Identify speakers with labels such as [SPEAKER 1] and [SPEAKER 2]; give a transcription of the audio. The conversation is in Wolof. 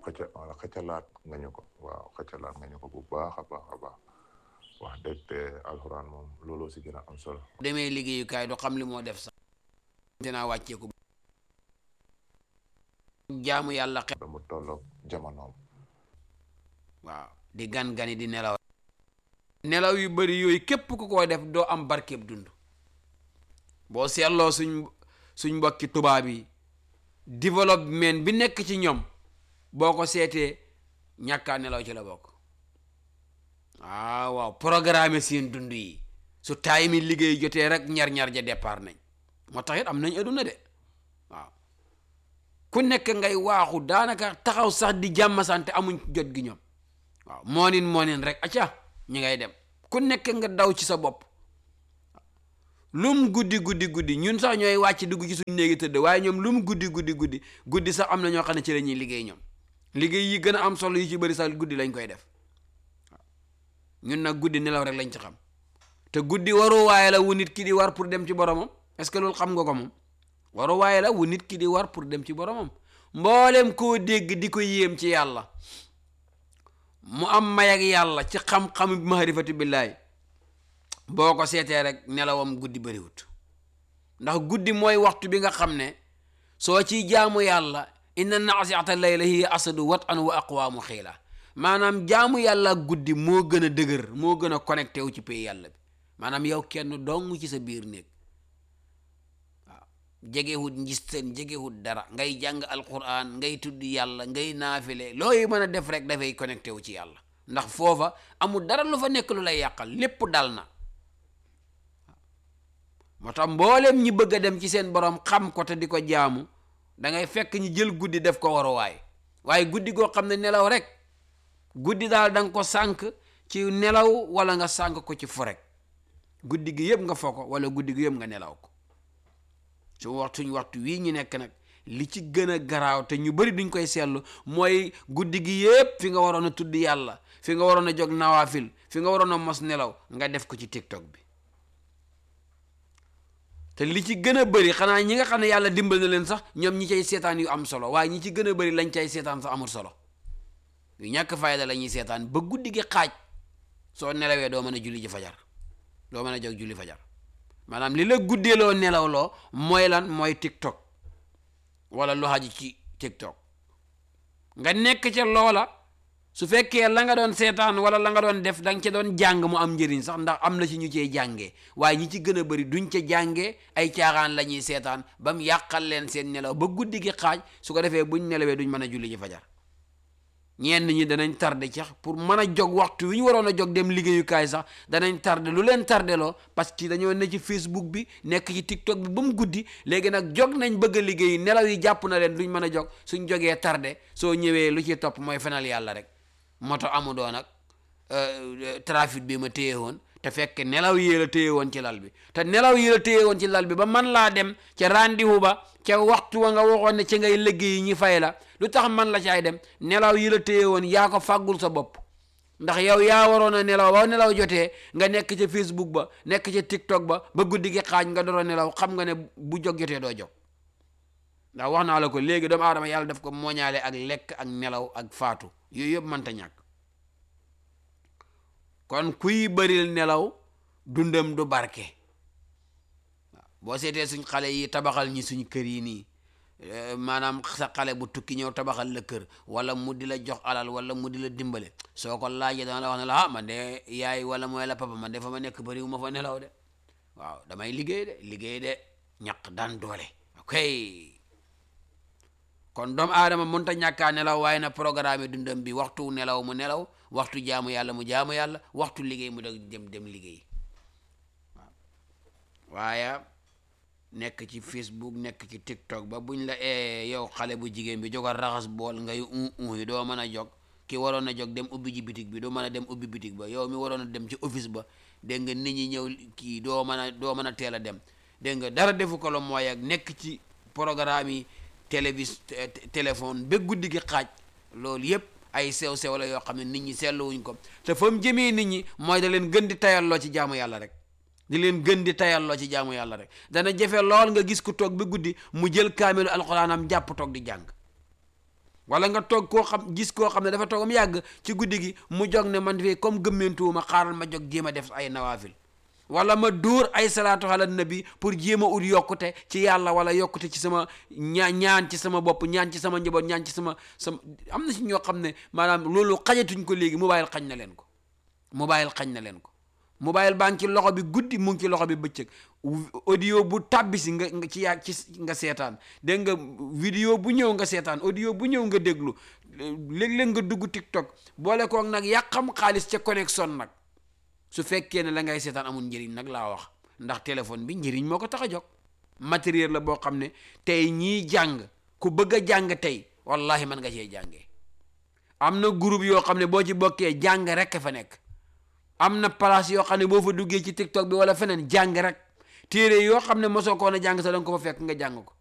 [SPEAKER 1] xëccalaat nga ñu ko waaw xëccalaat nga ñu ko bu baax a baax a baax wax dëgg te alxuraan moom looloo si gën a am solo.
[SPEAKER 2] demee liggéeyukaay du xam li moo def sax dinaa wàcceeku jaamu yàlla xel
[SPEAKER 1] mu tolloog jamonoom.
[SPEAKER 2] waaw di gan-gani di nelaw nelaw yu bari yooyu képp ku ko def doo am barkeeb dund boo seetloo suñ mbokki tubaab yi développement bi nekk ci ñoom boo ko seetee ñàkkaa nelaw ci la bokk waaw programme seen dund yi su taay mi liggéey jotee rek ñar-ñar ja départ nañ moo tax it am nañ adduna de waaw ku nekk ngay waaxu daanaka taxaw sax di jàmm sante amuñ jot gi ñoom waaw moonin rek acca ñi ngay dem ku nekk nga daw ci sa bopp lum guddi ñun sax ñooy wàcc dugg ci suñu néegi tëdd waaye ñoom lum guddi sax am na ñoo xam ne ci la ñuy liggéey ñoom liggéey yi gën a am solo yi ci bëri sax guddi lañ koy def waaw ñun nag guddi nelaw rek lañ ci xam te guddi waru waaye la wu nit ki di war pour dem ci boromam est-ce que loolu xam nga ko moom waru waaye la wu nit ki di war pour dem ci boromam mboolem koo dégg di ko yéem ci yàlla mu am may ak yàlla ci xam-xam maarifatu billaahi boo ko seetee rek nelawam guddi bëriwut ndax guddi mooy waxtu bi nga xam ne soo ciy jaamu yàlla inna naasiata layla hiya asadu wat an wa aqwaamu xiila maanaam jaamu yàlla guddi moo gën a dëgër moo gën a connecté wu ci pay yàlla bi maanaam yow kenn dong ci sa biir néeg waaw jegewut njisten jegewut dara ngay jàng alquran ngay tudd yàlla ngay naafile looy mën a def rek dafay connecté wu ci yàlla ndax foofa amul dara lu fa nekk lu lay yàqal lépp dal na moo tax mboolem ñi bëgg a dem ci seen borom xam ko te di ko jaamu da ngay fekk ñi jël guddi def ko waruwaay waaye guddi goo xam ne nelaw rek guddi daal da nga ko sànk ci nelaw wala nga sànk ko ci fo rek guddi gi yëpp nga fo ko wala guddi gi yëpp nga nelaw ko suñ waxtu wii ñu nekk nag li ci gën a garaaw te ñu bari duñ koy seetlu mooy guddi gi yëpp fi nga waroon a tudd yàlla fi nga waroon a jóg nawaafil fi nga waroon a mos nelaw nga def ko ci TikTok bi te li ci gën a bëri xanaa ñi nga xam ne yàlla dimbal na leen sax ñoom ñi cay seetaan yu am solo waaye ñi ci gën a bëri lañ cay seetaan sax amul solo yu ñàkk fayda la ñuy seetaan ba guddi gi xaaj soo nelawee doo mën a julli ji fajar doo mën a jóg julli fajar maanaam li la guddeeloo nelawloo mooy lan mooy TikTok wala lu xaji ci TikTok nga nekk ca loola su fekkee la nga doon seetaan wala la nga doon def da nga ca doon jàng mu am njëriñ sax ndax am na ci ñu cee jàngee waaye ñi ci gën a bëri duñ ca jàngee ay caaxaan la ñuy seetaan ba mu yàqal leen seen nelaw ba guddi gi xaaj su ko defee buñ nelawee duñ mën a julli ji fajar ñenn ñi danañ tardé ci pour mën a jog waxtu wi ñu waroon a jog dem liggéeyukaay sax danañ tardé lu leen tardeloo parce que dañoo ne ci Facebook bi nekk ci TikTok bi ba mu guddi léegi nag jog nañ bëgg a liggéey nelaw yi jàpp na leen duñ mën a jog suñ jogee tardé soo ñëwee lu ci topp mooy fenal yàlla rek moto amu doon ak trafic bi ma téye woon te fekk nelaw yi la téye woon ci lal bi te nelaw yi la téye woon ci lal bi ba man laa dem ca rendez-vous ba ca waxtu wa nga waxoon ne ci ngay liggéey ñi fay la lu tax man la caay dem nelaw yi la téye woon yaa ko fàggul sa bopp ndax yow yaa waroon a nelaw ba nelaw jotee nga nekk ca Facebook ba nekk ca TikTok ba guddi gi xaaj nga door a nelaw xam nga ne bu jog jotee doo jog ndax wax naa la ko léegi doomu aadama yàlla daf ko mooñaale ak lekk ak nelaw ak faatu yooyu yëpp mënta ñàkk kon kuy bëril nelaw dundam du barke waaw boo seetee suñ xale yi tabaxal ñi suñ kër yi nii maanaam sa xale bu tukki ñëw tabaxal la kër wala mu di la jox alal wala mu di la dimbale soo ko laajee dana la wax ne la man de yaay wala mooy la papa man de fa ma nekk bëriwu ma fa nelaw de waaw damay liggéey de ñaq daan doole ok kon doomu aadama mënut a ñàkkaa nelaw waaye na programme dundam bi waxtu nelaw mu nelaw waxtu jaamu yàlla mu jaamu yàlla waxtu liggéey mu dem liggéey waaw waaye nekk ci Facebook nekk ci TikTok ba buñ la yow xale bu jigéen bi jógal raxas bool ngay yi doo mën a jog ki waroon a jog dem ubbi ji bitig bi doo mën a dem ubbi bitig ba yow mi waroon a dem ci office ba dégg nga nit ñi ñëw kii doo mën a teel a dem dégg nga dara defu ko la mooy ak nekk ci programme yi téléphone ba guddi gi xaaj loolu yëpp ay sew-sew la yoo xam ne nit ñi seetluwuñ ko te fa mu jëmee nit ñi mooy da leen gën di tayalloo ci jaamu yàlla rek di leen gën di tayalloo ci jaamu yàlla rek dana jafe lool nga gis ku toog ba guddi mu jël kaamilu alxuraanam jàpp toog di jàng wala nga toog koo xam gis koo xam ne dafa toogam yàgg ci guddi gi mu jog ne man fii comme gëmmentuwuma xaaral ma jog jéem a def ay nawaafil wala ma dóor ay salaatu ala nabi pour jéem a ut yokkute ci yàlla wala yokkute ci sama ñaan ci sama bopp ñaan ci sama njaboot ñaan ci sama am na si ñoo xam ne maanaam loolu xajatuñ ko léegi mobile xañ na leen ko mobile baa ngi ci loxo bi guddi mu ngi ci loxo bi bëccëg audio bu tàbbi si nga nga seetaan dégg nga vidéo bu ñëw nga seetaan audio bu ñëw nga déglu léeg-léeg nga dugg TikTok boole koog nag yàqam xaalis ca connexion nag su fekkee ne la ngay seetaan amul njëriñ nag laa wax ndax téléphone bi njëriñ moo ko tax a jóg matériel la boo xam ne tey ñiy jàng ku bëgg a jàng tey wallahi mën nga cee jàngee am na groupe yoo xam ne boo ci bokkee jàng rek fa nekk am na place yoo xam ne boo fa duggee ci TikTok bi wala feneen jàng rek téere yoo xam ne mosoo ko woon a jàng sax da nga ko fa fekk nga jàng ko